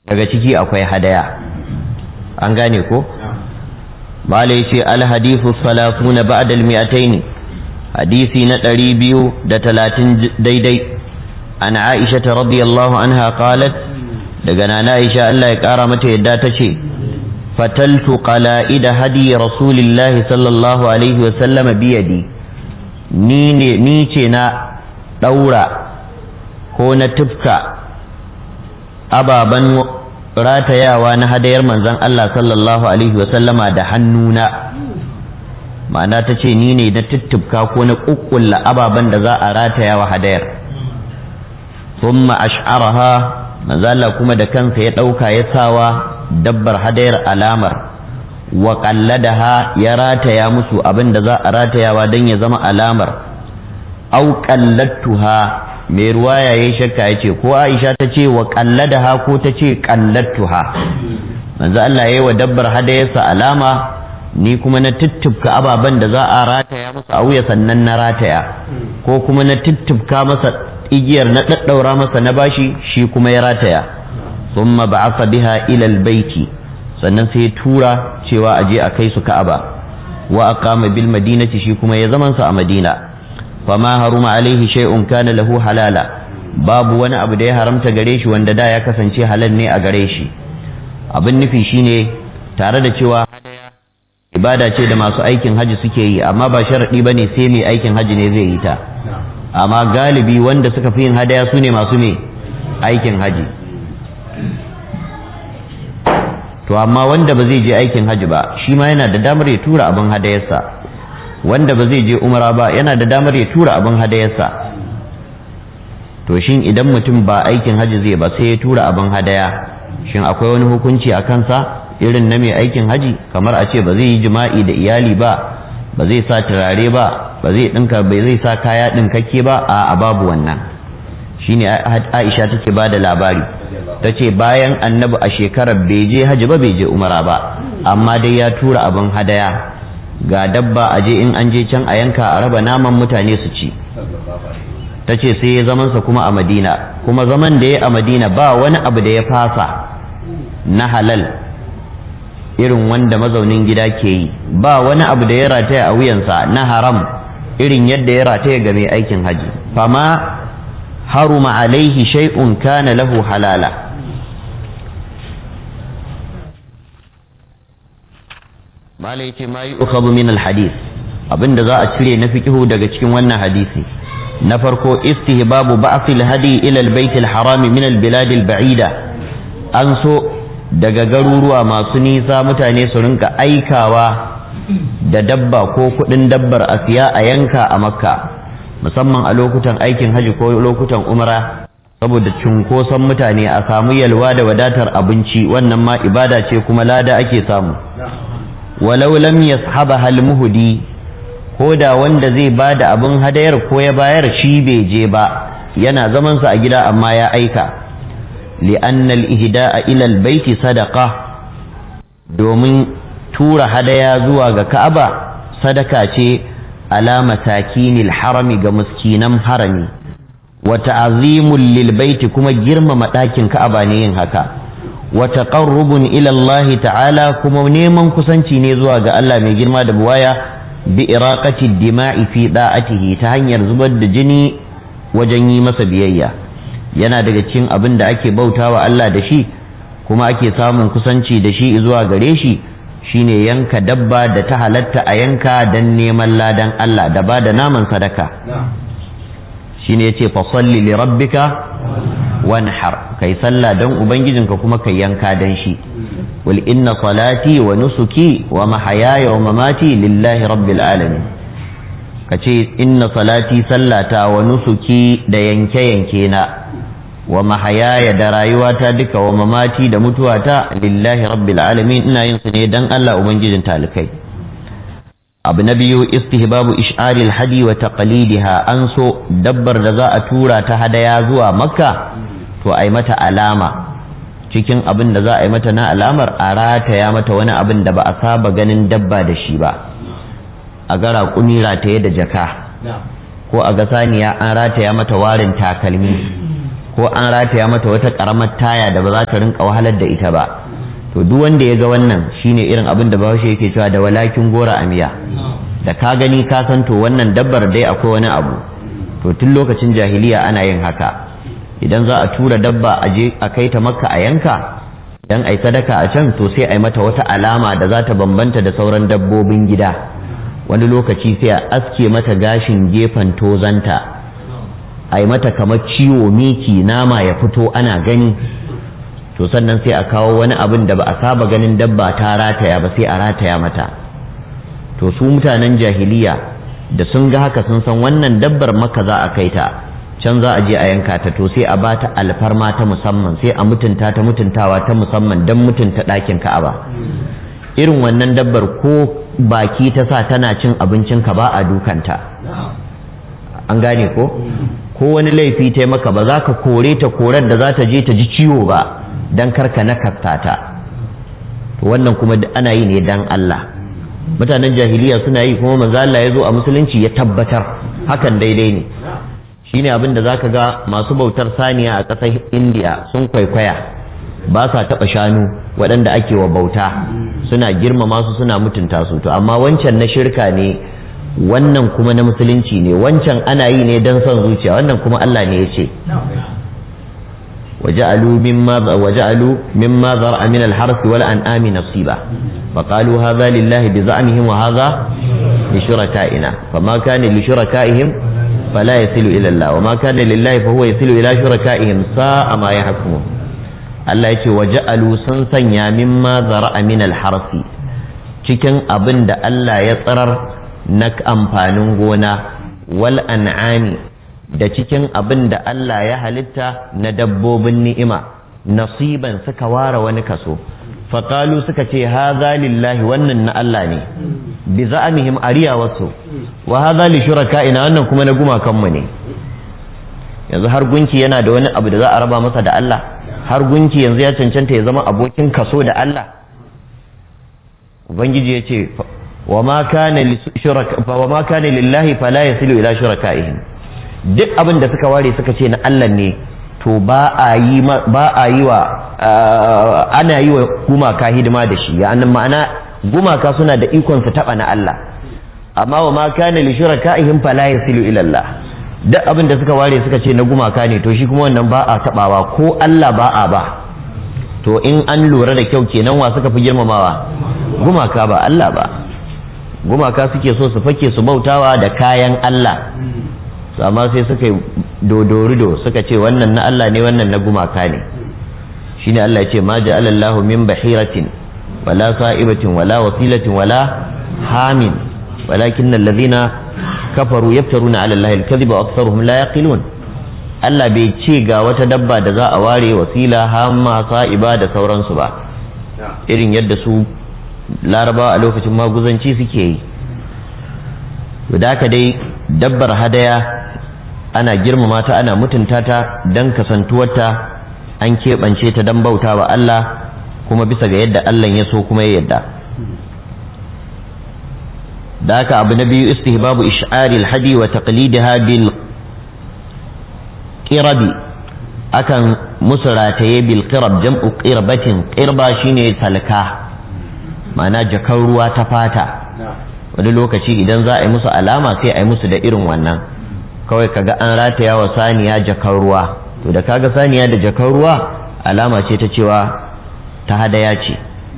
daga ciki akwai hadaya. an gane ko? malai ce alhadithu salatuna ba'da al-mi'atayn, hadisi na 230 daidai. an Aisha radiyallahu anha qalat, daga nana Aisha Allah ya kara mata yadda tace fataltu qala'ida hadi rasulillahi sallallahu alaihi wa sallam biyadi, ni ce na daura ko na tufka ababan ratayawa na hadayar manzon Allah sallallahu alaihi wa sallama da hannuna. ma'ana ta ce ni ne na tuttubka ko na kukkulla ababen da za a rataya wa hadayar. thumma ash'araha, manzo Allah kuma da kansa ya dauka ya sawa dabbar hadayar alamar, wa qalladaha ya rataya musu abin da za a ratayawa dan ya zama alamar. au qallattuha, mai ruwaya yayi shakka yace ko Aisha ta ce wa qalladaha ko ta ce qallattuha. manzo Allah yayi wa dabbar hadayarsa alama, ni kuma na tuttubka ababen da za a rataya masa a wuya sannan na rataya, ko kuma na tuttubka masa igiyar na daddaura masa na bashi, shi kuma ya rataya. thumma ba'atha biha ila albayti, sannan sai ya tura cewa aje a kai su Ka'aba. wa aqama bil madinati, shi kuma ya zaman sa a Madina. fama haruma alaihi shay'un kana lahu halala, babu wani abu da ya haramta gare shi wanda da ya kasance halal ne a gare shi. abin nufi shine tare da cewa ibada ce da masu aikin haji suke yi, amma ba sharadi bane sai mai aikin haji ne zai yi ta. amma galibi wanda suka fi yin hadaya su ne masu mai aikin haji. to amma wanda ba zai je aikin haji ba shi ma yana da damar ya tura abin hadayarsa, wanda ba zai je umara ba yana da damar ya tura abin hadayarsa. to shin idan mutum ba aikin haji zai ba sai ya tura abin hadaya, shin akwai wani hukunci a kansa irin na mai aikin haji? kamar a ce ba zai yi jima'i da iyali ba, ba zai sa turare ba, ba zai dinka, bai zai sa kaya dinkakke ba, a babu wannan. shine Aisha take ba da labari, tace bayan annabi a shekarar bai je haji ba bai je umara ba, amma dai ya tura abin hadaya, ga dabba a je in an je can a yanka a raba naman mutane su ci. tace sai ya zamansa kuma a Madina, kuma zaman da ya a Madina ba wani abu da ya fasa na halal irin wanda mazaunin gida ke yi, ba wani abu da ya rataya a wuyansa na haram irin yadda ya rataya ga mai aikin haji. fama haruma alaihi shay'un kana lahu halala. malai ce ma yu'khadhu min alhadith, abinda za a cire na fiqhu daga cikin wannan hadisi. na farko istihbabu ba'th alhadi ila albayt alharam min albilad alba'ida, an so daga garuruwa masu nisa mutane su rinka aikawa da dabba ko kudin dabbar a siya a yanka a Makka, musamman a lokutan aikin haji ko lokutan umra, saboda cunkoson mutane a samu yalwa da wadatar abinci. wannan ma ibada ce kuma lada ake samu. walau lam yashabaha almuhdi, ko da wanda zai bada abin hadayar ko ya bayar shi bai je ba, yana zaman sa a gida amma ya aika. li'anna al-ihda'a ila al-bayti sadaqa, domin tura hadaya zuwa ga Ka'aba sadaka ce ala masakinil harami, ga miskinan harami. wa ta'zimul lil bayti, kuma girmama ɗakin Ka'aba ne yin haka. wa taqarrubun ila Allah ta'ala, kuma neman kusanci ne zuwa ga Allah mai girma da buwaya. bi iraqati dima'i fi da'atihi, ta hanyar zubar da jini wajen yi masa biyayya. yana daga cikin abin da ake bautawa Allah da shi kuma ake samun kusanci da shi zuwa gare shi, shine yanka dabba da ta halatta a yanka dan neman ladan Allah da ba da naman sadaka. shine yace fa salli li rabbika wanhar, kai sallah dan ubangijinka kuma kai yanka dan shi. qul inna salati wa nusuki wa mahayaya wa mamati lillahi rabbil alamin, kace inna salati sallata wa nusuki da yanke yanke na, wa mahayaya da rayuwata duka, wa mamati da mutuwata lillahi rabbil alamin, ina yin su ne dan Allah ubangijin talikai. abu na biyu istihbabu ish'aril hadi wa taqlidiha, an so dabbar da za a tura ta hadaya zuwa Makka to ai mata alama. cikin abin da za a yi mata na alamar a rataya mata wani abin da ba a saba ganin dabba da shi ba, a ga raƙumi rataye da jaka, ko a ga saniya an rataya mata warin takalmi, ko an rataya mata wata karamar taya da ba za ta rinka wahalar da ita ba. To duk wanda ya ga wannan shine irin abin da Bahaushe yake cewa da walakin gora a miya, da ka gani ka san to wannan dabbar dai akwai wani abu. To tun lokacin jahiliya ana yin haka, idan za a tura dabba a je a kai ta Makka a yanka dan ai sadaka a can, to sai ai mata wata alama da za ta bambanta da sauran dabbobin gida. Wani lokaci sai a aske mata gashin gefen tozanta, ai mata kamar ciwo miki nama ya fito ana gani, to sannan sai a kawo wani abin da ba a saba ganin dabba ta rataya ba sai a rataya mata. To su mutanen jahiliya da sun ga haka sun san wannan dabbar Makka za a kai ta, can za a je a yanka ta, to sai a ba ta alfarma ta musamman, sai a mutunta ta mutuntawa ta musamman don mutunta ɗakin Ka'aba. Irin wannan dabbar ko baki ta sa tana cin abincinka ba a dukanta, an gane ko wani laifi ta maka ba za ka kore ta korar da za ta je ta ji ciwo ba don karka nakasta ta. To wannan kuma ana yi ne don Allah. Mutanen jahiliya suna yi kuma manzo Allah ya zo a musulunci ya tabbatar hakan daidai ne. Shine abin da zaka ga masu bautar saniya a ƙasar Indiya sun kwaikwaya, ba sa taɓa shanu waɗanda ake wa bauta, suna girmama su suna mutunta su. To amma wancan na shirka ne, wannan kuma na musulunci ne. Wancan ana yi ne don son zuciya, wannan kuma Allah ne ya ce وجعلوا مما ذرأ من الحرث والأنعام نصيبا فقالوا هذا لله بزعمهم وهذا لشركائنا فما كان لشركائهم فلا يصل إلى الله وما كان لله فهو يصل إلى شركائهم ساء ما يحكمون. Allah ya ce wa ja'alu sun sanya mimma zara'a min al-harsi, cikin abin da Allah ya tsarar na amfanin gona, wal an'ami, da cikin abin da Allah ya halitta na dabbobin ni'ima, nasiban suka ware wani kaso. Faqalu suka ce haza lillahi, wannan na Allah ne, bi za'amihim ariya wasu, wa haza li shuraka'ina, wannan kuma na gumakanmu ne. Yanzu har gunki yana da wani abu da za a raba masa da Allah? Har gunki yanzu ya cancanta ya zama abokin kaso da Allah? Ubangiji ya ce wa ma kana lillahi fala yasilu ila shuraka'ihim. Duk abin da suka ware suka ce na Allah ne, to ba a yi wa ana yi wa gumaka hidima da shi. Ya ma'ana gumaka suna da ikon su taba na Allah, amma wa ma kana li shuraka'ihim fala yasilu ila Allah. Duk abin da suka ware suka ce na gumaka ne, to shi kuma wannan ba a tabawa, ko Allah ba a ba. To in an lura da kyau kenan wa suka fi girmamawa? Gumaka ba Allah ba. Gumaka suke so su fake su bautawa da kayan Allah, amma sai suka yi dodorido suka ce wannan na Allah ne, wannan na gumaka ne. Shine Allah ya ce ma ja'ala Allahu min bahiratin wala sa'ibatin wala wasilatin wala hamin walakin alladhina kafaru yaftaruna 'ala Allahi al-kadhiba wa aktharuhum la yaqilun. Allah bai ce ga wata dabba da za a ware wasila, hamma, sa'iba da sauransu ba, irin yadda su Larabawa a lokacin maguzanci suke yi. Da haka dai dabbar hadaya ana girmama ta, ana mutunta ta don kasantuwarta an keɓance ta don bauta wa Allah, kuma bisa ga yadda Allah ya so kuma ya yadda. Da haka abu na biyu, istihbabu ish'aril hadi wa taqlidiha bil qirabi, akan musu rataye bil qirab, jam'u qirbatin. Qirba shine salka, ma'ana jakar ruwa ta fata. Wani lokaci idan za a yi musu alama sai a yi musu da irin wannan, kawai kaga an rataya wa saniya jakar ruwa. To da kaga saniya da jakar ruwa alama ce ta cewa ta hadaya ce.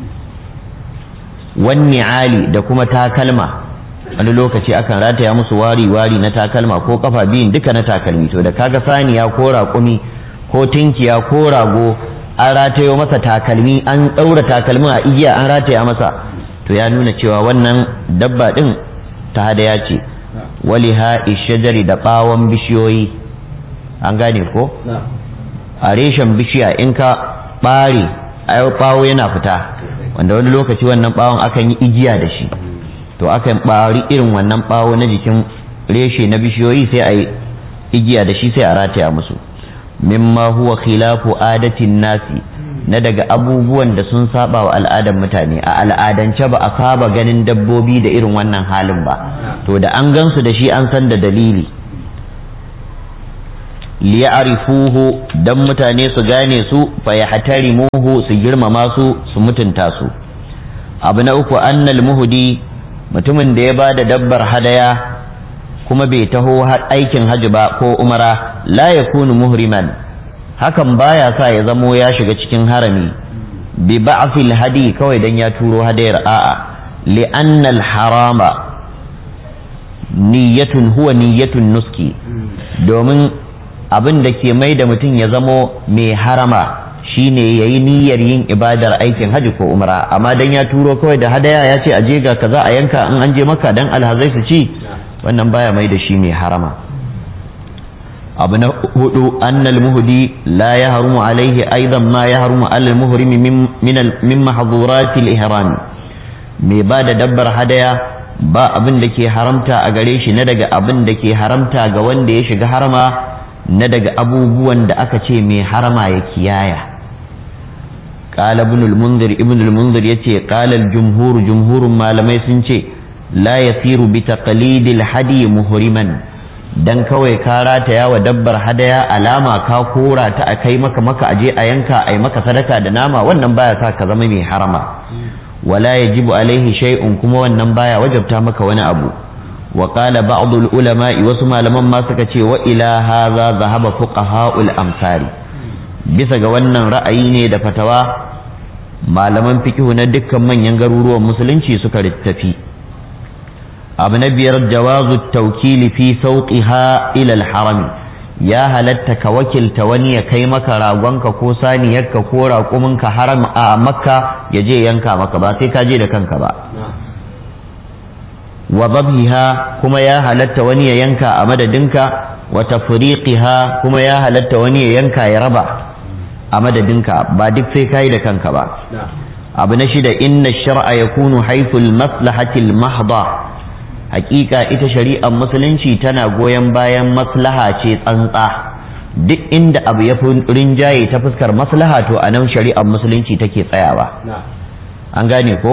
Wani ali da kuma takalma, wani lokaci akan rataya musu wari-wari na takalma ko kafa biyun duka na takalmi. To da kaga saniya ko raƙumi ko tinkiya ko rago an ratayo masa takalmi, an ɗaura takalmin a igiya an rataya masa, to ya nuna cewa wannan dabba ɗin ta hadaya ce. Waliha ishajari, da ɓawon bishiyoyi, an gane ko? A reshen bishiya in ka ɓare ɓawo yana fita, wanda wani lokaci wannan ɓawon akan yi igiya da shi, to akan ɓari irin wannan ɓawo na jikin reshe na bishiyoyi sai a yi igiya da shi sai a rataya musu. Mimma huwa khilafu adatin nasi, na daga abubuwan da sun saba wa al'adar mutane. A al'adance ba a saba ganin dabbobi da irin wannan halin ba, to da an gansu da shi an san da dalili. liya'rifuhu dan mutane su gane su fa yahtarimuhu su girmama su su mutunta su. abu na uku annal muhdi mutumin da ya bada dabbar hadaya kuma bai taho aikin hajji ba ko umara la yakunu muhriman, hakan baya sa ya zamo ya shiga cikin harami bi ba'fil hadi kawai dan ya turo hadayar, a'a li'annal harama niyyatun huwa niyyatun nuski, domin abin da ke mai da mutum ya zamo mai harama shine yayi niyyar yin ibadar aikin haji ko umra, amma dan ya turo kawai da hadaya ya ce aje ga kaza a yanka in an je maka dan alhazai su ci, wannan baya mai da shi mai harama. abu na hudu annal muhdi la yahrumu alaihi aidan ma yahrumu alal muhrimi min mahdhuratil ihram, mai ba da dabbar hadaya ba abin da ke haramta a gare shi na daga abin da ke haramta ga wanda ya shiga harama na daga abubuwan da aka ce mai harama ya kiyaya. qala ibn al-munzir yace qala al-jumhur jumhurun malamai sun ce la yasiru bi taqlidil hadi muhriman, dan kawai ka rataya wa dabbar hadaya alama ka kora ta a kai maka aje a yanka ai maka sadaka da nama, wannan baya sa ka zama mai harama. wala yajibu alaihi shay'un, kuma wannan baya wajabta maka wani abu. wa qala ba'd al-ulama, wasu malaman ma suka ce wa ila hadha dhahaba fuqaha'ul amsari, bisa ga wannan ra'ayi ne da fatawa malaman fiqhu na dukkan manyan garuruwan musulunci suka tafi. abu na biyar jawazu tawkili fi sauqiha ila al-harami, ya halatta ka wakilta wani ya kai maka ragonka ko saniyarka ko raƙuminka haram a makka ya je yanka maka, ba sai ka je da kanka ba. wa dhabhiha, kuma ya halatta wani ya yanka a madadinka, wa tafriqiha, kuma ya halatta wani ya yanka ya raba a madadinka, ba duk sai kai da kanka ba. abu na shida inna shar'a yakunu haythu al-maslahati al-mahdha, hakika ita shari'ar musulunci tana goyon bayan maslaha ce tsantsa, duk inda abu ya fi rinjaye ta fuskar maslaha to a nan shari'ar musulunci take tsayawa. an gane ko?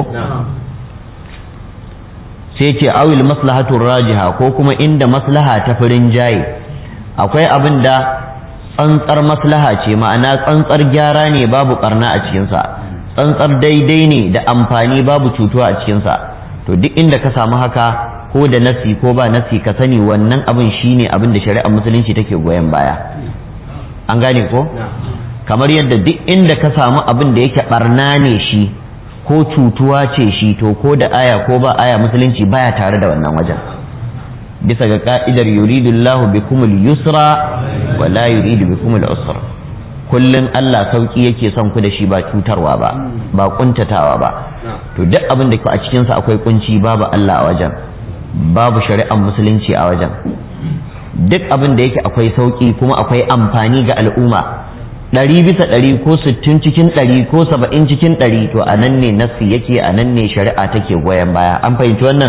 sai ce awil maslahatun rajiha, ko kuma inda maslaha ta fi rinjaye, akwai abin da tsantsar maslaha ce, ma'ana tsantsar gyara ne babu barna a cikinsa, tsantsar daidai ne da amfani babu cutuwa a cikinsa, to duk inda ka samu haka ko da nasi ko ba nasi ka sani wannan abin shine abin da shari'ar musulunci take goyon baya. an gane ko? kamar yadda duk inda ka samu abin da yake barna ne shi ko cutuwa ce shi, to ko da aya ko ba aya musulunci baya tare da wannan wajen, bisa ga ka'idar yuridullahu bikumul yusra wa la yuridu bikumul usra. kullun Allah sauki yake son ku da shi, ba cutarwa ba, ba kuntatawa ba. to duk abin da a cikin sa akwai kunci, babu Allah a wajen, babu shari'ar musulunci a wajen. duk abin da yake akwai sauki kuma akwai amfani ga al'umma 100% ko 60 cikin 100 ko 70 cikin 100, to a nan ne nassi yake, a nan ne shari'a take goyon baya. an fahimci wannan?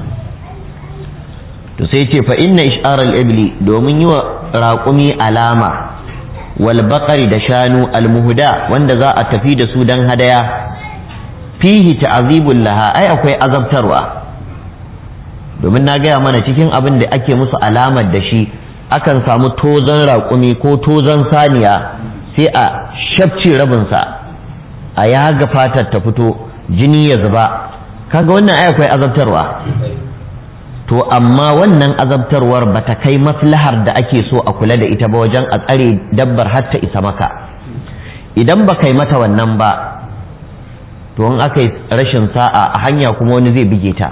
to sai ce fa inna ish'ar al-ibli, domin yi wa raƙumi alama, wal baqari da shanu, al-muhda wanda za a tafi da su dan hadaya, fihi ta'zibul laha, ai akwai azabtarwa. domin na gaya mana cikin abin da ake musu alamar da shi akan samu tozon raƙumi ko tozon saniya sai a shafce rabinsa a yaga fatar ta fito jini ya zuba, kaga wannan ai akwai azabtarwa. to amma wannan azabtarwar ba ta kai maslahar da ake so a kula da ita ba wajen a tsare dabbar har ta isa maka. idan ba kai mata wannan ba to in aka yi rashin sa'a a hanya kuma wani zai bige ta,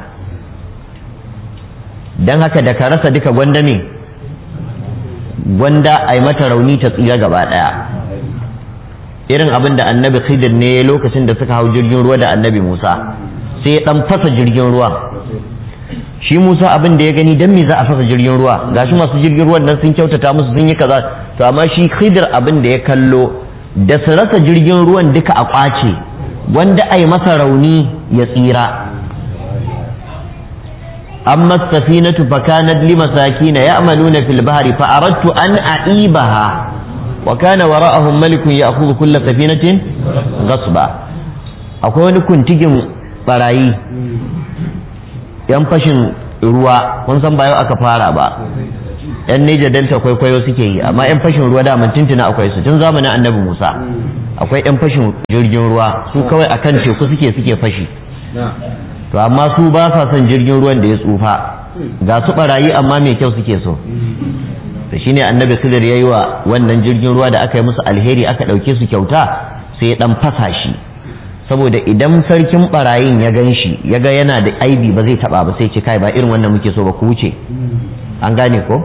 don haka da ka rasa duka gwanda ne, gwanda a yi mata rauni ta tsira gaba ɗaya. irin abin da annabi Khidir ne lokacin da suka hau jirgin ruwa da annabi Musa, sai ya ɗan fasa jirgin ruwa. shi Musa abin da ya gani, dan me za a fasa jirgin ruwa, gashi masu jirgin ruwan nan sun kyautata musu sun yi kaza, to amma shi Khidir abin da ya kallo, da su rasa jirgin ruwan duka a ƙwace, wanda a yi masa rauni ya tsira. أما السفينة فكانت لمساكين يأملون في البحر فأردت أن أعيبها وكان وراءهم ملك يأخذ كل سفينة غصبا. أقول كنت تجم براي ينفشن ruwa kun san ba yau aka fara ba, yan Niger Delta kwaikwayo suke yi, amma yan fashin ruwa da tuntuna akwai su tun zamanin Annabi Musa. Akwai yan fashin jirgin ruwa su kawai akan teku suke fashi, to amma su ba sa son jirgin ruwan da ya tsufa, ga su barayi amma mai kyau suke so. to shine Annabi Khidir yayi wa wannan jirgin ruwa da aka yi musu alheri aka dauke su kyauta, sai ya dan fasa shi, saboda idan sarkin barayin ya gan shi ya ga yana da aibi ba zai taba ba, sai ce kai ba irin wannan muke so ba, ku wuce. An gane ko?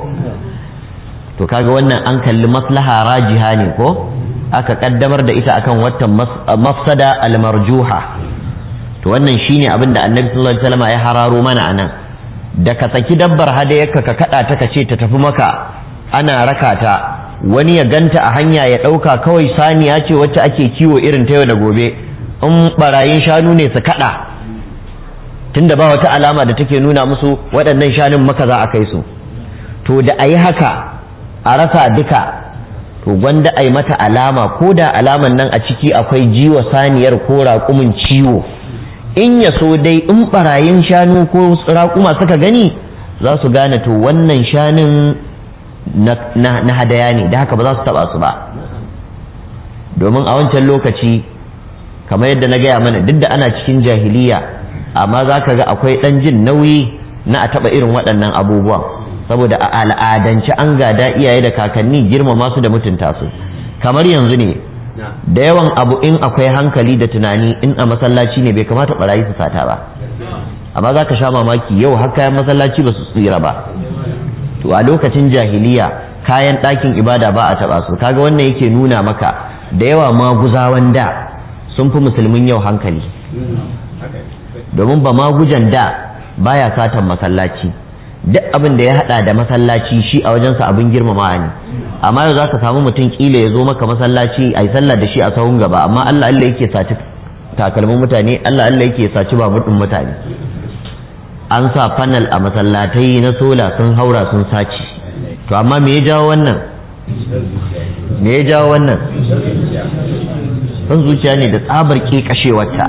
To kaga wannan an kalli maslaha rajiha ne ko aka kaddamar da ita akan wata mafsada almarjuha. To wannan shine abin da Annabi sallallahu alaihi wasallam ya hararo mana anan, da ka saki dabbar hadayarka ka kada ta kace ta tafi maka, ana raka ta, wani ya ganta a hanya ya dauka kawai saniya ce wacce ake kiwo irin ta yau da gobe, in barayin shanu ne su kada, tunda ba wata alama da take nuna musu waɗannan shanun maka za a kai su. To da a yi haka a rasa duka, to gwanda a yi mata alama, ko da alaman nan a ciki akwai jiwa saniyar ko raƙumin ciwo, in ya so dai in barayin shanu ko raƙuma suka gani za su gane to wannan shanun na hadaya ne, da haka ba za su taɓa su ba. Domin a wancan lokaci kamar yadda na gaya mana, duk da ana cikin jahiliya, amma za ka ga akwai ɗan jin nauyi na a taɓa irin waɗannan abubuwan, saboda a al'adance an gada iyaye da kakanni girmama su da mutunta su. Kamar yanzu ne da yawan abu in akwai hankali da tunani, in a masallaci ne bai kamata barayi su sata ba, amma za ka sha mamaki yau har kayan masallaci ba su tsira ba. To a lokacin jahiliya kayan ɗakin ibada ba a taɓa su. Kaga wannan yake nuna maka da yawa maguzawan da sun fi musulmin yau hankali, domin ba magujan da baya satan masallaci, duk abin da ya hada da masallaci shi a wajensa abin girmama ne. Amma yau za ka samu mutum kila ya zo maka masallaci a yi sallah da shi a sahun gaba, amma Allah yake saci takalmin mutane, Allah yake saci babur ɗin mutane. An sa fanal a masallatai na sola sun haura sun saci. To amma me ya jawo wannan? Me ya jawo wannan? Son zuciya ne da tsabar kekashewarta.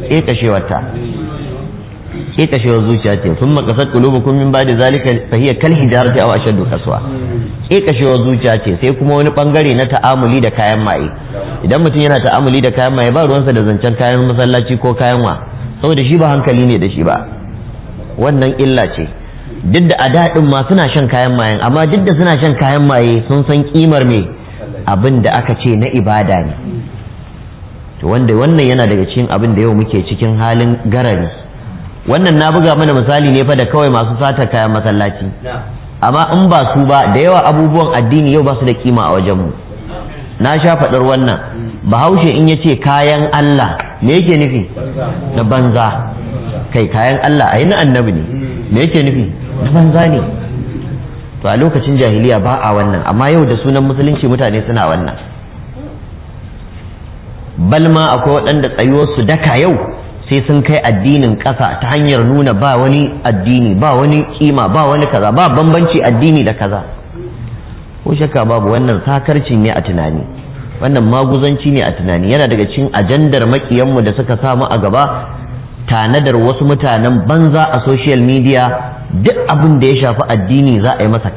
Kekashewar zuciya ce, sun makasar qulubukum min ba'di zalika fa hiya kal hijarati aw ashaddu qaswa. Kekashewar zuciya ce, sai kuma wani bangare na ta'amuli da kayan maye. Idan mutum yana ta'amuli da kayan maye ba ruwansa da zancen kayan masallaci ko kayan wa, saboda shi ba hankali ne da shi ba. Wannan illa ce. Duk da a daɗin ma suna shan kayan mayen, amma duk da suna shan kayan maye sun san kimar me abin da aka ce na ibada ne. To wanda wannan yana daga cikin abin da yau muke cikin halin garari. Wannan na buga mana misali ne fa da kawai masu sata kayan masallaci, amma in ba su ba da yawa abubuwan addini yau ba su da kima a wajenmu. Na sha faɗar wannan, Bahaushe in ya ce kayan Allah me yake nufi? Na banza. Kai kayan Allah a yi na annabi ne, me yake nufi? Na banza ne. To a lokacin jahiliya ba a wannan, amma yau da sunan musulunci mutane suna wannan. Balma akwai waɗanda tsayuwarsu daka yau sai sun kai addinin ƙasa ta hanyar nuna ba wani addini, ba wani kima, ba wani kaza, ba bambanci addini da kaza. Ko shakka babu wannan sakarci ne a tunani, wannan maguzanci ne a tunani. Yana daga cikin ajandar makiyanmu da suka samu a gaba, tanadar wasu mutanen banza a social media, duk abin da ya shafi addini za a yi masa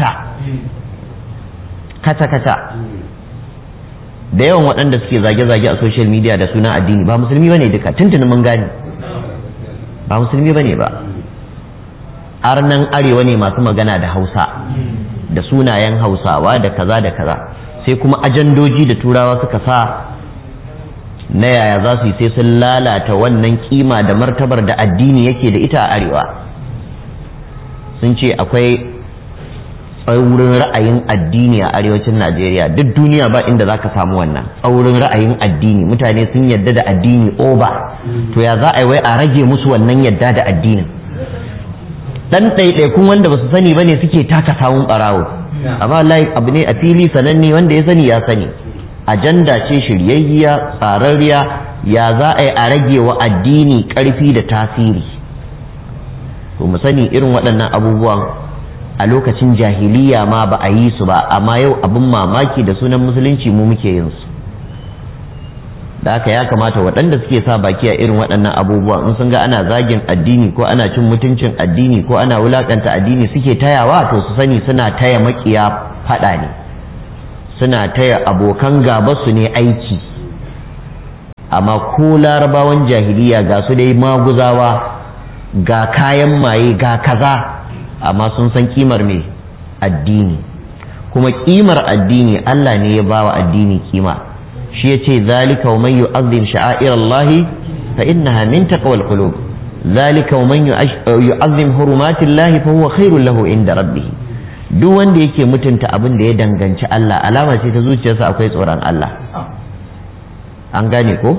kata-kata. Da yawan waɗanda suke zage-zage a social media da sunan addini ba musulmi bane duka, tuntunin mun gane ba musulmi bane ba. Arnan arewa ne masu magana da Hausa da sunayen Hausawa da kaza da kaza, sai kuma ajandoji da turawa suka sa na yaya za su yi sai sun lalata wannan kima da martabar da addini yake da ita a arewa. Sun ce akwai tsaurin ra'ayin addini a arewacin Najeriya, duk duniya ba inda za ka samu wannan tsaurin ra'ayin addini. Mutane sun yadda da addini over, to ya za a yi wai a rage musu wannan yadda da addinin? Dan ɗaiɗaikun wanda ba su sani ba ne suke taka sawun ɓarawo, amma wallahi abu ne a fili sananne, wanda ya sani ya sani. Ajanda ce shiryayya tsararriya, ya za a yi a rage wa addini ƙarfi da tasiri. To mu sani irin waɗannan abubuwan a lokacin jahiliya ma ba a yi su ba, amma yau abin mamaki da sunan musulunci mu muke yin su. da haka ya kamata waɗanda suke sa baki a irin waɗannan abubuwa in sun ga ana zagin addini ko ana cin mutuncin addini ko ana wulakanta addini suke tayawa, to su sani suna taya makiya faɗa ne, suna taya abokan gaba su ne aiki. amma ko larabawan jahiliya ga su dai maguzawa, ga kayan maye, ga kaza, amma sun san kimar me addini, kuma kimar addini Allah ne ya bawa addini kima. shi yace zalika wa man yu'azzim sha'airallahi fa innaha min taqwal qulub, zalika wa man yu'azzim hurumatillahi fa huwa khairul lahu inda rabbih. duk wanda yake mutunta abin da ya danganci Allah alama ce ta zuciyarsa akwai tsoron Allah. an gane ko?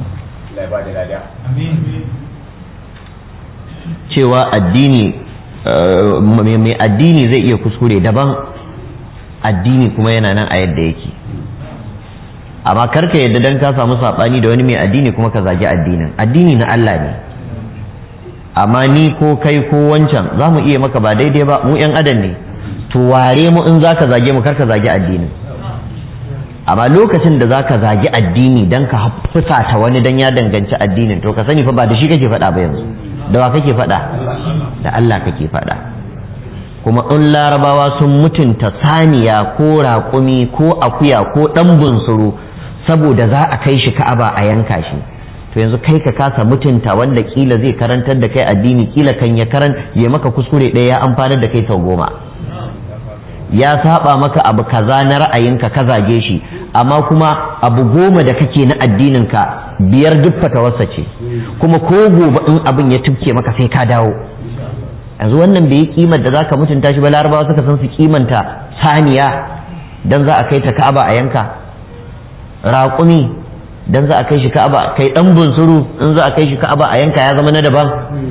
cewa addini mai addini zai iya kuskure daban, addini kuma yana nan a yadda yake. amma karka yadda dan ka samu saɓani da wani mai addini kuma ka zagi addinin. addini na Allah ne, amma ni ko kai ko wancan za mu iya maka ba daidai ba, mu 'yan adam ne, to ware mu in za ka zage mu karka zagi addinin. amma lokacin da za ka zagi addini dan ka fusata wani dan ya danganci addinin, to ka sani fa ba da shi kake faɗa ba yanzu. da wa kake faɗa? da Allah kake faɗa. kuma in larabawa sun mutunta saniya ko raƙumi ko akuya ko ɗan bunsuru saboda za a kai shi Ka'aba a yanka shi, to yanzu kai ka kasa mutunta wanda kila zai karantar da kai addini, kila kan ya maka kuskure ɗaya ya amfanar da kai sau 10, ya saba maka abu kaza na ra'ayinka ka zage shi, amma kuma abu 10 da kake na addininka 5 duk fatawarsa ce, kuma ko gobe in abin ya tufke maka sai ka dawo. yanzu wannan bai yi kimar da zaka mutunta shi ba. larabawa suka san su kimanta saniya dan za a kai ta Ka'aba a yanka, raƙumi dan za a kai shi Ka'aba, kai dan bunsuru in za a kai shi Ka'aba a yanka ya zama na daban.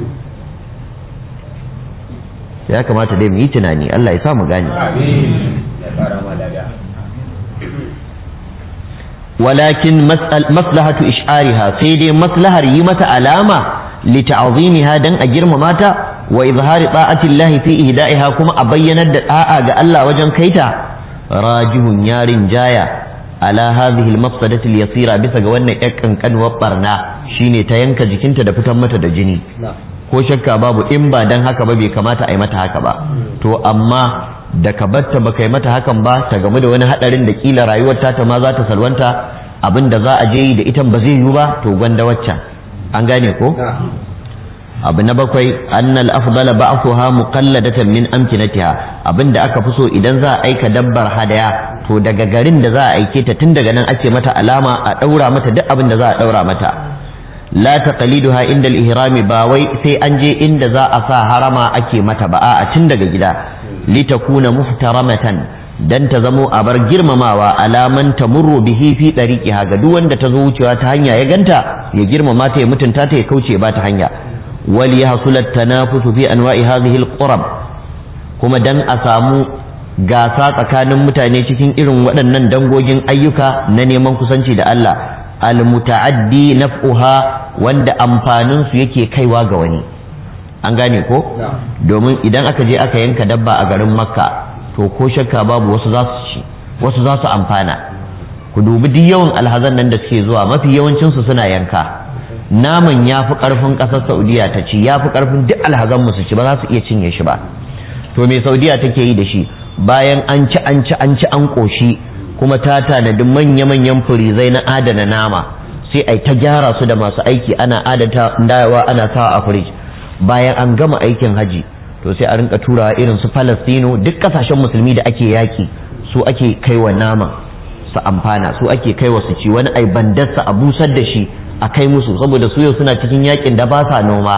ya kamata dai mu yi tunani, Allah ya sa mu gane. walakin maslahatu ish'ariha, sai dai maslahar yi mata alama li ta'zimiha dan a girmama ta, wa izhari ta'atillahi fi ihda'iha, kuma a bayyanar da da'a ga Allah wajen kaita, rajihun yarin jaya ala hadhihi al-mafsadati al-yasira, bisa ga wannan kankanuwar barna shine ta yanka jikinta da fitan mata da jini. ko shakka babu in ba dan haka ba bai kamata a yi mata haka ba. to amma da ka batta ba kai mata hakan ba, ta gamu da wani hadarin da kila rayuwar ta ma za ta salwanta, abin da za a je yi da ita ba zai yiwu ba, to gwanda waccan. an gane ko? abu na 7, annal afdala ba'thuha muqalladatan min amkinatiha, abinda aka fi so idan za a aika dabbar hadaya, to daga garin da za a aike ta tun daga nan ake mata alama, a daura mata duk abin da za a daura mata. la taqliduha inda al-ihrami, ba wai sai an je inda za a sa harama ake mata ba, a tun daga gida. litakuna muhtaramatan, dan ta zamo a bar girmamawa, alaman tamurru bihi fi dariqiha, ga duk wanda ta zo wucewa ta hanya ya ganta ya girmama ta, ya mutunta ta, ya kauce ba ta hanya. wal yahsul at-tanafus fi anwa'i hadhihi al-qurab, kuma dan a samu gasa tsakanin mutane cikin irin waɗannan dangogin ayyuka na neman kusanci da Allah, al-muta'addi naf'uha, wanda amfanin su yake kaiwa ga wani. an gane ko? domin idan aka je aka yanka dabba a garin Makka, to ko shakka babu wasu za su ci, wasu za su amfana. ku dubi duk yawan alhazan nan da suke zuwa, mafi yawancin su suna yanka. naman ya fi ƙarfin ƙasar Saudiya ta ci, ya fi ƙarfin duk alhazan su ci, ba za su iya cinye shi ba. to me Saudiya take yi da shi? bayan an ci an ƙoshi, kuma ta tanadi manya-manyan furizai na adana nama, sai ai ta gyara su da masu aiki, ana adata dawa ana sawa a firij. bayan an gama aikin haji, to sai a rinka turawa irin su Falastino, duk ƙasashen musulmi da ake yaki, su ake kaiwa nama su amfana, su ake kaiwa su ci. wani ai bandarsa a busar da shi a kai musu, saboda su yau suna cikin yakin da ba sa noma,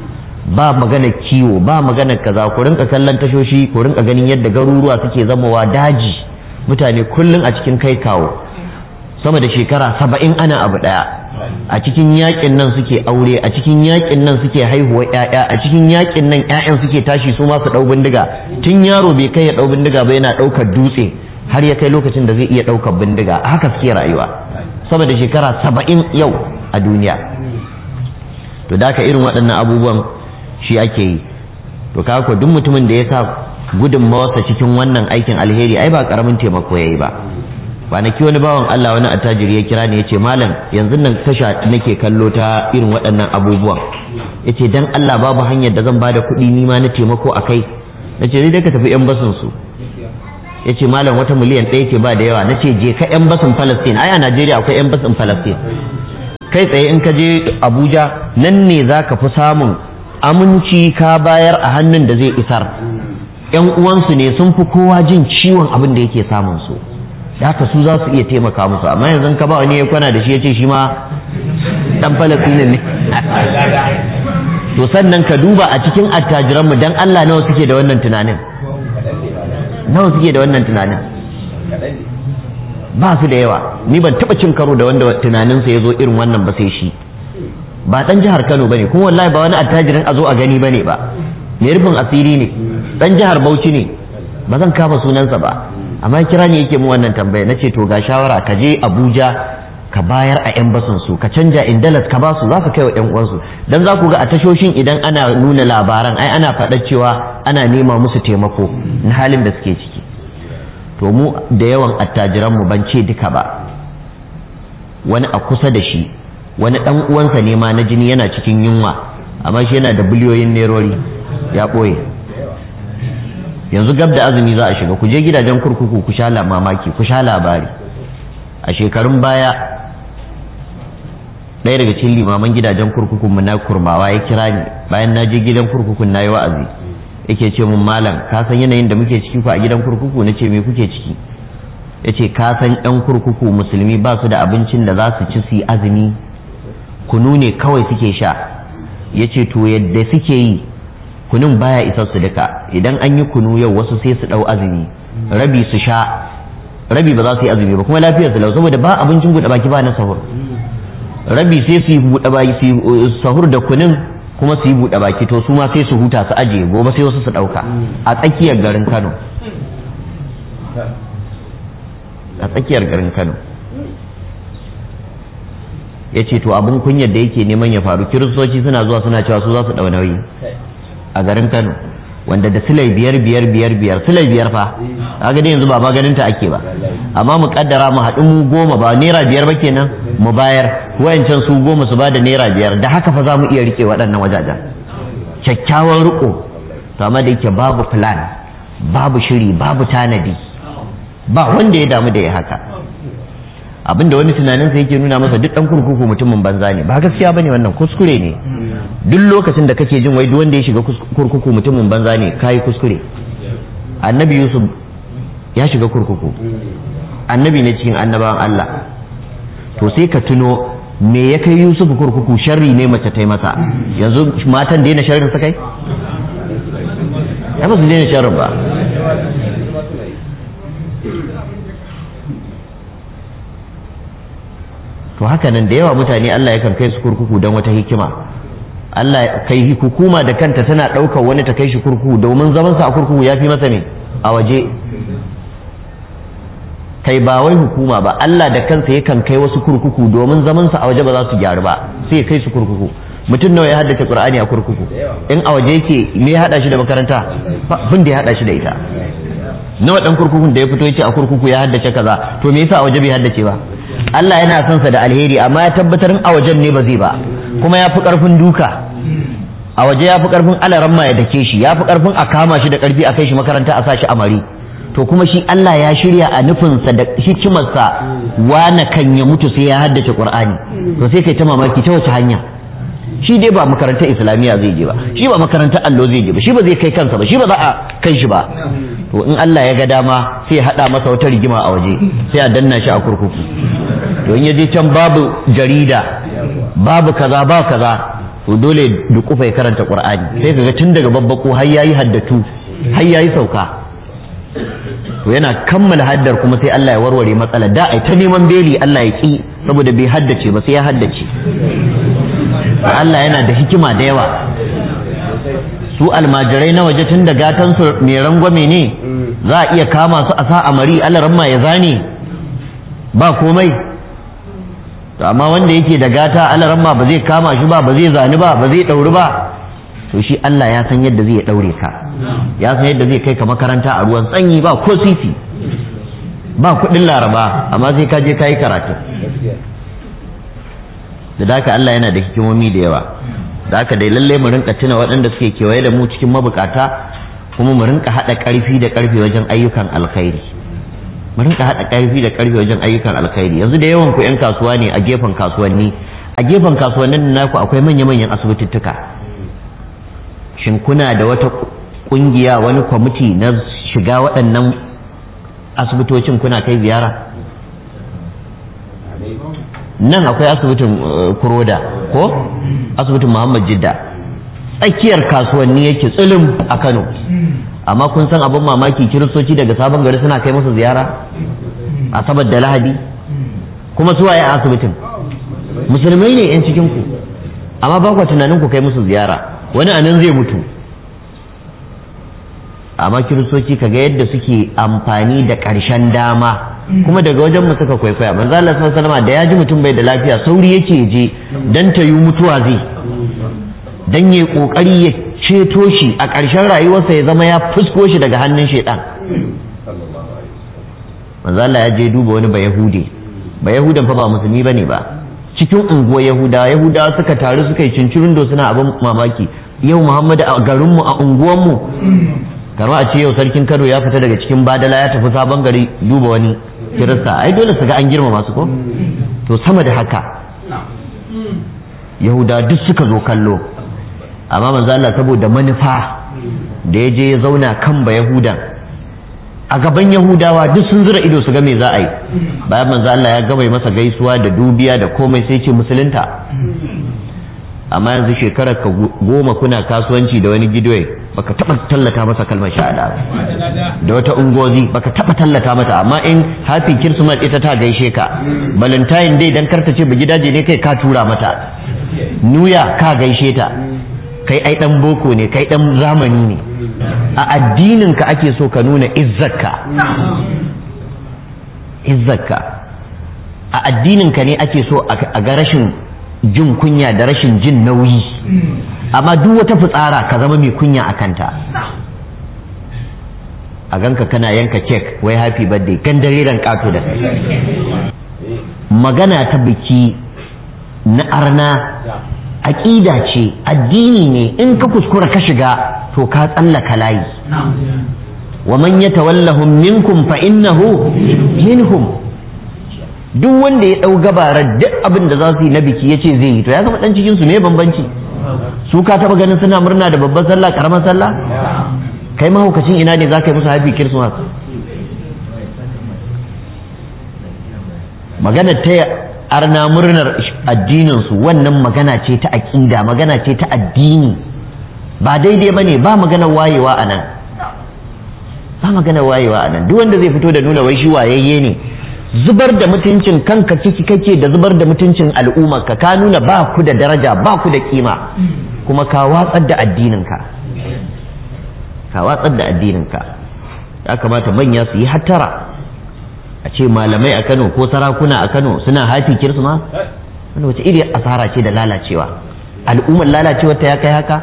ba magana kiwo, ba magana kaza. ku rinka kallon tashoshi, ku rinka ganin yadda garuruwa suke zamowa daji, mutane kullum a cikin kai kawo, sama da shekara 70 ana abu daya. a cikin yakin nan suke aure, a cikin yakin nan suke haihuwa ƴaƴa, a cikin yakin nan ƴaƴan suke tashi su ma su dau bindiga. tun yaro bai kai ya dau bindiga ba yana daukar dutse, har ya kai lokacin da zai iya daukar bindiga. haka suke rayuwa sama da shekara 70 yau a duniya. to da ka irin waɗannan abubuwan shi ake yi. to kaga duk mutumin da ya sa gudunmawarsa cikin wannan aikin alheri, ai ba karamin taimako yayi ba. kwanaki wani bawan Allah wani attajiri ya kira ni ya ce malam yanzu nan tasha nake kallo ta irin waɗannan abubuwan ya ce dan Allah babu hanyar da zan bada kuɗi ni ma na taimako a kai na ce dai ka tafi yan basin su ya ce malam wata miliyan ɗaya ce ba da yawa na ce je ka yan basin Palestine ai a Najeriya akwai yan basin Palestine kai tsaye in ka je Abuja nan ne za ka fi samun aminci ka bayar a hannun da zai isar yan uwansu ne sun fi kowa jin ciwon abin da yake samun su da haka su za su iya taimaka musu amma yanzu ka ba wani ya kwana da shi ya ce shi ma dan Falastinin ne to sannan ka duba a cikin attajiranmu dan Allah nawa suke da wannan tunanin ba su da yawa ni ban taba cin karo da wanda tunaninsa ya zo irin wannan ba sai shi ba dan jihar Kano bane kuma wallahi ba wani attajirin a zo a gani bane ba mai rufin asiri ne dan jihar Bauchi ne ba zan kama sunansa ba amma kira ne yake mu wannan tambaya nace to ga shawara ka je Abuja ka bayar a yan basun su ka canja indalas ka ba su za ka kai wa yan uwansu dan za ku ga a tashoshin idan ana nuna labaran ai ana faɗa cewa ana nema musu taimako na halin da suke ciki to mu da yawan attajiran mu ban ce duka ba wani a kusa da shi wani dan uwansa ne ma na jini yana cikin yunwa amma shi yana da biliyoyin nerori ya ɓoye yanzu gab da azumi za a shiga ku je gidajen kurkuku ku sha mamaki ku sha labari a shekarun baya ɗaya daga cikin limaman gidajen kurkukun mu na Kurmawa ya kira ni bayan na je gidan kurkukun na yi wa'azi yake ce mun malam ka san yanayin da muke ciki ku a gidan kurkuku na ce me kuke ciki ya ce ka san yan kurkuku musulmi ba su da abincin da za su ci su yi azumi kunu ne kawai suke sha ya ce to yadda suke yi kunun baya isar su duka idan an yi kunu yau wasu sai su ɗau azumi rabi su sha rabi ba za su yi azumi ba kuma lafiyar su lau saboda ba abincin buɗe baki ba na sahur rabi sai su yi buɗe baki su sahur da kunun kuma su yi buɗe baki to su ma sai su huta su ajiye gobe sai wasu su ɗauka a tsakiyar garin Kano ya ce to abin kunyar da yake neman ya faru kiristoci suna zuwa suna cewa su za su ɗau nauyi a garin Kano wanda da silai biyar silai biyar fa kaga dai yanzu ba maganin ta ake ba amma mu kaddara mu haɗu mu goma ba naira biyar ba kenan mu bayar wayancan su goma su bada naira biyar da haka fa za mu iya rike waɗannan wajajen kyakkyawan riko to amma da yake babu plan babu shiri babu tanadi ba wanda ya damu da ya haka abinda wani tunaninsa yake nuna masa duk dan kurkuku mutumin banza ne ba gaskiya bane wannan kuskure ne duk lokacin da kake jin wai duk wanda ya shiga kurkuku mutumin banza ne kai kuskure annabi Yusuf ya shiga kurkuku annabi ne cikin annabawan Allah to sai ka tuno me ya kai Yusuf kurkuku sharri ne mace ta yi masa yanzu matan daina sharrin sa kai ya ba su daina sharrin ba to haka nan da yawa mutane Allah yakan kai su kurkuku don wata hikima Allah kai hukuma da kanta tana ɗaukar wani ta kai shi kurkuku domin zaman sa a kurkuku ya fi masa ne a waje kai ba wai hukuma ba Allah da kansa yakan kai wasu kurkuku domin zaman sa a waje ba za su gyaru ba sai ya kai su kurkuku mutum nawa ya haddace Qur'ani a kurkuku in a waje yake me ya hada shi da makaranta bin da ya hada shi da ita nawa dan kurkukun da ya fito yace a kurkuku ya haddace kaza to me yasa a waje bai haddace ba Allah yana son sa da alheri amma ya tabbatar a wajen ne ba zai ba kuma ya fi karfin duka a waje ya fi karfin alaramma ya dake shi ya fi karfin a kama shi da karfi a kai shi makaranta a sa shi amari to kuma shi Allah ya shirya a nufinsa da hikimarsa wana kan ya mutu sai ya haddace Qur'ani to sai kai ta mamaki ta wace hanya shi dai ba makarantar islamiyya zai je ba shi ba makarantar allo zai je ba shi ba zai kai kansa ba shi ba za a kai shi ba to in Allah ya ga dama sai ya hada masa wata rigima a waje sai a danna shi a kurkuku to in ya je can babu jarida babu kaza ba kaza to dole dukufa ya karanta Qur'ani sai kaga tun daga babbako har yayi haddatu har yayi sauka to yana kammala haddar kuma sai Allah ya warware matsalar da ai ta neman beli Allah ya ki saboda bai haddace ba sai ya haddace Allah yana da hikima da yawa su almajirai na waje tun da gatan su mai rangwame ne za a iya kama su a sa amari Allah ramma ya zane ba komai to amma wanda yake da gata Allah ramma ba zai kama shi ba zai zani ba zai dauri ba to shi Allah ya san yadda zai daure ka ya san yadda zai kai ka makaranta a ruwan sanyi ba ko sisi ba kuɗin laraba amma sai ka je ka yi karatu. Da haka Allah yana da hikimomi da yawa. Da haka dai lalle mu rinka tuna waɗanda suke kewaye da mu cikin mabukata, kuma mu rinka haɗa ƙarfi da ƙarfe wajen ayyukan alkhairi. Mu rinka haɗa ƙarfi da ƙarfe wajen ayyukan alkhairi. Yanzu da yawan ku 'yan kasuwa ne a gefen kasuwanni. A gefen kasuwannin naku akwai manya-manyan asibitittuka. Shin kuna da wata ƙungiya, wani kwamiti na shiga waɗannan asibitocin kuna kai ziyara? Nan akwai asibitin Kuroda ko asibitin Muhammad Jidda, tsakiyar kasuwanni yake tsilim a Kano, amma kun san abin mamaki kiristoci daga Sabon Gari suna kai masa ziyara Asabar da Lahadi, kuma su waye a asibitin musulmai ne 'yan cikin ku, amma ba ku tunanin ku kai musu ziyara. Wani anan zai mutu, amma kiristoci kaga yadda suke amfani da ƙarshen dama, kuma daga wajen mu suka kwaikwaya. Manzo Allah sallallahu alaihi wasallam da ya ji mutum bai da lafiya sauri yake je dan ta yi mutuwa zai, dan yayi kokari ya ceto shi a ƙarshen rayuwarsa ya zama ya fusko shi daga hannun shaitan. Manzo Allah ya je duba wani bayahudan fa ba musulmi bane ba, cikin unguwar yahudawa suka taru suka yi cincirindo suna abin mamaki. Yau Muhammadu a garinmu a unguwanmu, kama a ce yau sarkin Kano ya fita daga cikin Badala ya tafi Sabon Gari duba wani kirista, ai dole su ga an girmama su ko? To sama da haka Yahuda duk suka zo kallo, amma manzo Allah saboda manufa da ya je ya zauna kan ba Yahudan a gaban Yahudawa duk sun zura ido su ga me za a yi. Bayan manzo Allah ya gama masa gaisuwa da dubiya da komai sai ce musulunta. Amma yanzu shekarar ka 10 kuna kasuwanci da wani gidoye, baka taba tallata masa kalmar shahada da wata ungozi baka taba tallata mata, amma in happy Christmas ita ta gaishe ka, Valentine Day dan karta ce ba gidaje ne kai ka tura mata, New Year ka gaishe ta, kai ai dan boko ne, kai dan zamani ne. A addinin ka ake so ka nuna izzarka, a addinin ka ne ake so a ga rashin jin kunya da rashin jin nauyi, amma duk wata fitsara ka zama mai kunya a kanta. A ganka kana yanka kek wai happy birthday, gandariran kato da kai. Magana ta biki na arna aƙida ce, addini ne, in ka kuskura ka shiga to ka tsallaka layi. Wa man yatawallahum minkum fa innahu minhum. Duk wanda ya ɗau gabarar duk abin da za su yi na biki ya ce zai yi, to ya zama ɗan cikinsu. Me bambanci? Su ka taɓa ganin suna murna da babban sallah, ƙaramar sallah? Kai mahaukacin ina ne za ka yi musu happy Christmas? Magana ta arna murnar addininsu, wannan magana ce ta aƙida, magana ce ta addini, ba daidai ba ne. Ba maganar wayewa a nan, ba maganar wayewa a nan. Duk wanda zai fito da nuna wai shi wayayye ne, zubar da mutuncin kanka ciki kake da zubar da mutuncin al'ummarka. Ka nuna ba ku da daraja, ba ku da kima, kuma ka watsar da addininka, ya kamata manya su yi hattara. A ce malamai a Kano ko sarakuna a Kano suna hafi kirsima, wanda wace iri asara ce da lalacewa. Al'ummar lalacewar ta ya kai haka.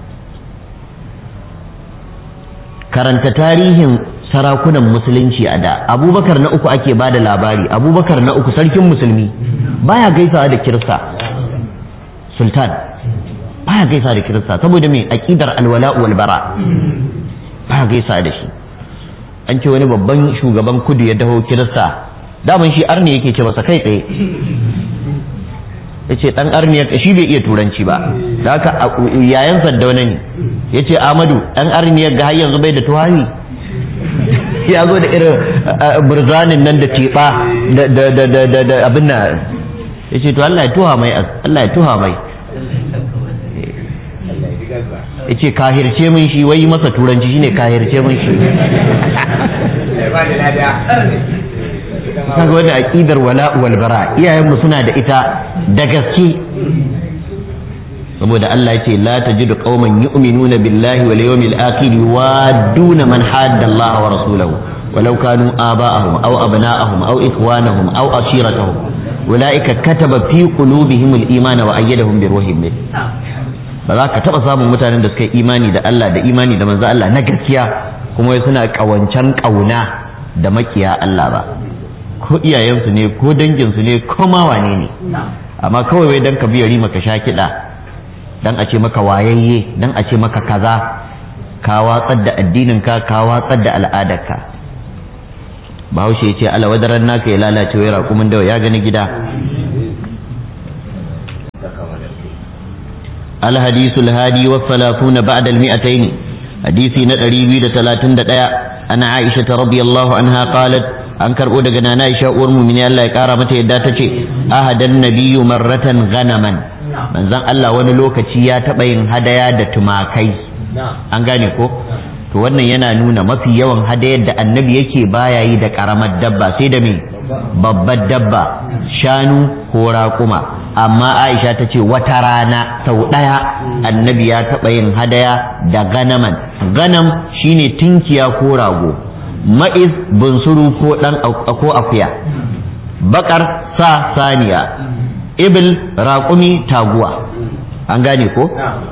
Karanta tarihin sarakunan musulunci a da. Abubakar na uku ake bada labari, Abubakar na uku sarkin musulmi baya gaisawa da kirista, sultan baya gaisawa da kirista, saboda me? Aqidar alwala wal bara, baya gaisawa da shi. An ce wani babban shugaban kudu ya dawo kirista, daman shi arni yake ce masa kai tsaye, ya ce dan arni shi bai iya turanci ba, da haka yayan Saddauna ne, ya ce Amadu dan arni ga har yanzu bai da tuwari. Ya zo da irin burzanin nan da teɓa da abin na, ya ce to Allah ya tuha mai, Allah ya tuha mai. Ya ce kahirce min shi, wai masa turanci shine kahirce min shi. Kaga wani aqidar wala wal bara iyayenmu suna da ita da gaske, saboda Allah yace la tajidu qauman yu'minuna billahi wal yawmil akhir yuwadduna man hadda Allah wa rasulahu walau kanu aba'ahum aw abna'ahum aw ikhwanahum aw ashiratahum ulaika kataba fi qulubihim al iman wa ayyadahum bi ruhin min. Ba za ka taba samun mutanen da suka yi imani da Allah da imani da manzo Allah na gaskiya kuma suna kawancan kauna da makiya Allah ba. ko iyayensu ne ko danginsu ne ko ma wane ne, amma kawai wai dan ka biya rima ka sha kiɗa, dan a ce maka wayayye, dan a ce maka kaza, ka watsar da addininka, ka watsar da al'adarka. Bahaushe ya ce ala wadaran naka ya lalace wai raƙumin dawa ya gani gida. الحديث الهادي والثلاثون بعد المئتين حديثي ندري بيد 31 أنا عائشة رضي الله عنها قالت أنكر أودغنا نائشة أورم من الله كارمة يداتك أهد النبي مرة غنما من زن الله ونلوكتي يا تبين هدايا دتماكي أنغانيكو to wannan yana nuna mafi yawan hadayar da annabi yake baya yi da karamar dabba sai da me babbar dabba, shanu ko raƙuma. Amma Aisha ta ce wata rana sau ɗaya annabi ya taɓa yin hadaya da ganaman. Ganam shine tinkiya ko rago, ma'iz bunsuru ko akuya, bakar sa saniya, ibil raƙumi taguwa. An gane ko?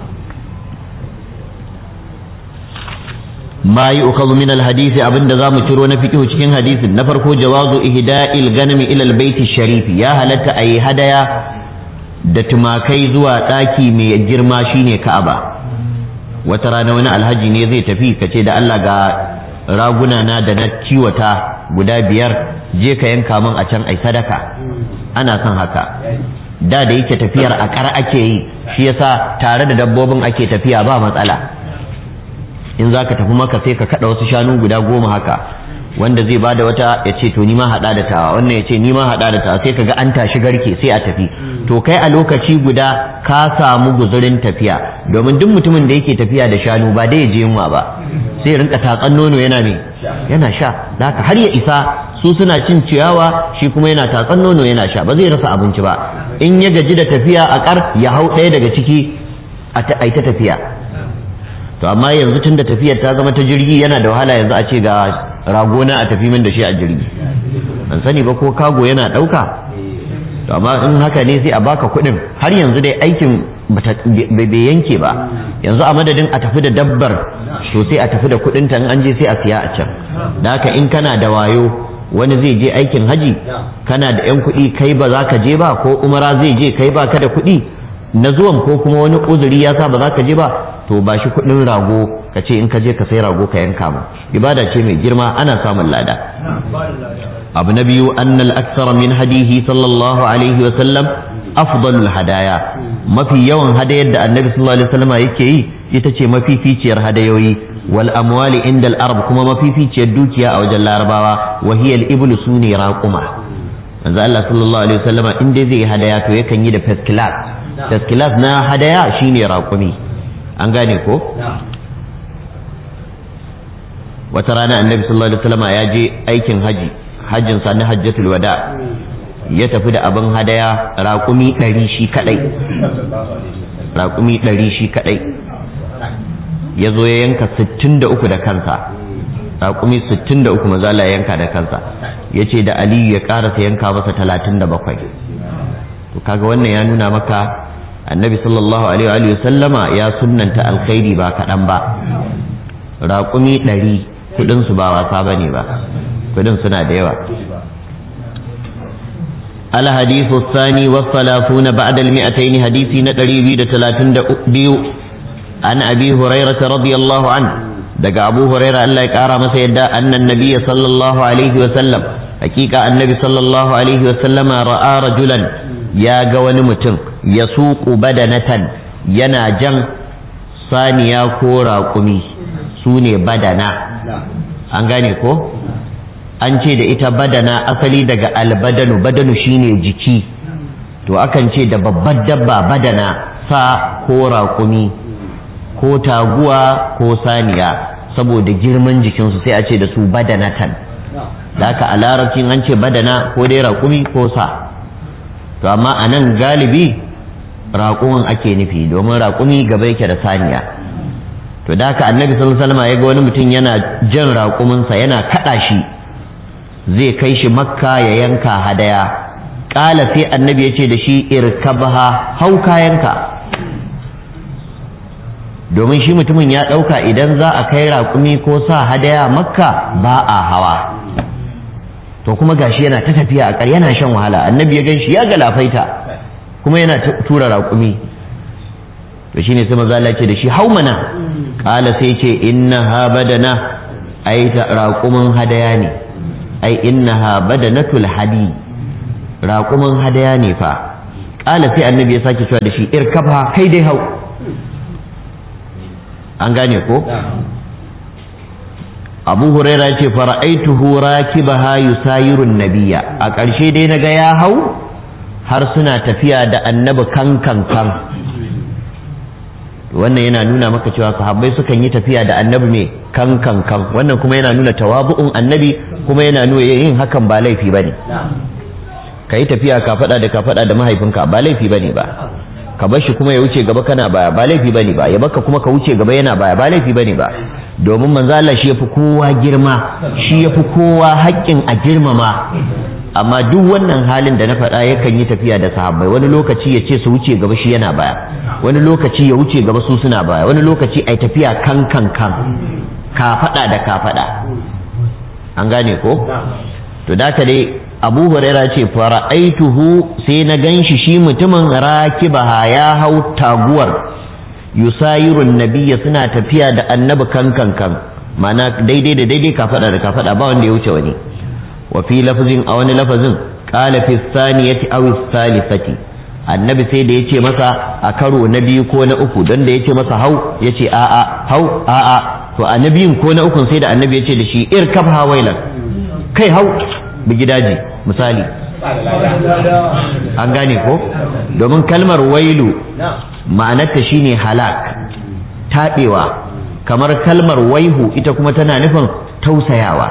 ما يؤخذ من الحديث أبن دزام ترون فيه cikin hadisin na farko jawazu ihda'il ganami ila albayt sharif ya halatta ayi hadaya da tumakai zuwa daki mai girma shine Ka'aba. Wata rana wani alhaji ne zai tafi kace da Allah ga raguna na da na kiwata guda 5 je ka yanka min a can ai sadaka. Ana son haka da yake tafiyar a kar ake yi, shi yasa tare da dabbobin ake tafiya ba matsala. In za ka tafi maka sai ka kada wasu shanu guda 10 haka, wanda zai bada wata ya ce to ni ma hada da tawa, wannan ya ce ni ma hada da tawa, sai ka ga an tashi garke sai a tafi. To kai a lokaci guda ka samu guzurin tafiya, domin duk mutumin da yake tafiya da shanu ba dai ya je yunwa ba, sai rinka tatsan nono yana sha, da haka har ya isa su suna cin ciyawa shi kuma yana tatsan nono yana sha, ba zai rasa abinci ba. In ya gaji da tafiya a kar ya hau ɗaya daga ciki a ta tafiya. To amma yanzu tun da tafiyar ta zama ta jirgi yana da wahala yanzu a ce ga ragona a tafi min da shi a jirgi, an sani ba ko kago yana ɗauka. To amma in haka ne sai a baka kuɗin. Har yanzu dai aikin bai yanke ba, yanzu a madadin a tafi da dabbar to sai a tafi da kuɗinta, in an je sai a siya a can. Da haka in kana da wayo wani zai je aikin haji kana da 'yan kuɗi kai ba za ka je ba, ko umara zai je kai ba ka da kuɗi na zuwan, ko kuma wani uzuri ya sa ba za ka je ba, to ba shi kuɗin rago ka ce in ka je ka sai rago ka yanka mu. Ibada ce mai girma, ana samun lada. Abu na biyu annal aksara min hadihi sallallahu alaihi wa sallam afdalul hadaya, mafi yawan hadayar da annabi sallallahu alaihi wa sallam yake yi ita ce mafificiyar hadayoyi. Wal amwali inda al-arab, kuma mafificiyar dukiya a wajen larabawa, wa hiya al-iblu suni raquma. manzo Allah sallallahu alaihi wa sallam in dai zai hadaya to yakan yi da first class. First class na hadaya shine raqumi. An gane ko? Wata rana annabi sallallahu alaihi wasallam ya je aikin hajjin sa na hajjatul wada, ya tafi da abin hadaya raƙumi 100 shi kadai, raƙumi 100 shi kadai, ya zo ya yanka 63 da kansa, raƙumi 63 manzo Allah ya yanka da kansa, ya ce da Aliyu ya ƙarasa yanka masa 37. To kaga wannan ya nuna maka annabi sallallahu alaihi wa sallama ya sunnanta alkhairi ba kaɗan ba. Raƙumi 100 kudin su ba wasa bane ba, kudin suna da yawa. الحديث الثاني والثلاثون بعد المئتين حديثي ندري بيد 32 عن أبي هريرة رضي الله عنه دقى أبو هريرة الله يكارى مسيدا أن النبي صلى الله عليه وسلم حقيقة النبي صلى الله عليه وسلم رأى رجلا يا قوان متن يسوق بدنة يناجم ثانيا كورا قمي سوني بدنة أنغاني كو an ce da ita badana asali daga albadanu, badanu shine jiki, to akan ce da babbar dabba badana, sa ko raƙumi ko taguwa ko saniya, saboda girman jikinsu sai a ce da su badanatan. Da haka a larabcin an ce badana ko dai raƙumi ko sa, to amma a nan galibi raƙumin ake nufi, domin raƙumi gaba yake da saniya. To da haka annabi sallallahu alaihi wasallam ya ga wani mutum yana jan raƙuminsa yana kaɗa shi zai kai shi makka ya yanka hadaya. Ƙala sai annabi ya ce da shi irkabha, hau kayanka, domin shi mutumin ya ɗauka idan za a kai raƙumi ko sa hadaya makka ba a hawa. To to kuma gashi yana ta tafiya a ƙar yana shan wahala, annabi ya ganshi ya galafaita kuma yana tura raƙumi, to shine sai manzo Allah ce da shi hau mana, kala sai ce innaha badana, ai raƙumin hadaya ne, ai innaha badanatul hadi, raƙumin hadaya ne fa. Kala sai annabi ya sake cewa da shi irkabha, kai dai hau. An gane ko? Abu Huraira ce fara'aituhu rakibaha yusayirun nabiyya, a ƙarshe dai naga ya hau har suna tafiya da annabi kan. Wannan yana nuna maka cewa sahabbai sukan yi tafiya da annabi mai kan. Wannan kuma yana nuna tawabu'un annabi, kuma yana nuna yin hakan ba laifi bane. Ka yi tafiya ka faɗa da mahaifinka ba laifi bane ba, ka bar shi kuma ya wuce gaba kana baya ba laifi bane ba, ya baka kuma ka wuce gaba yana baya ba laifi bane ba, domin manzo Allah shi yafi kowa girma, shi yafi kowa haƙƙin a girmama. Amma duk wannan halin da na faɗa yakan yi tafiya da sahabbai, wani lokaci ya ce su wuce gaba shi yana baya, wani lokaci ya wuce gaba su suna baya, wani lokaci ai tafiya kan ka faɗa da ka faɗa. An gane ko? To da ka dai Abu Huraira ce fara'aituhu sai na ganshi shi mutumin rakibaha ya hau taguwar yusayirun nabiyya suna tafiya da annabi kan ma'ana daidai da daidai ka faɗa da ka faɗa ba wanda ya wuce wani. Wa fi lafzin a wani lafazin qala fi thaniyati aw thalithati, annabi sai da yace masa a karo na biyu ko na uku, don da yace masa hau yace a'a, hau a'a, to a na biyun ko na ukun sai da annabi yace da shi irkab hawailan, kai hau bigidaji misali. An gane ko? Domin kalmar wailu ma'anarta shine halak, taɓewa, kamar kalmar waihu ita kuma tana nufin tausayawa.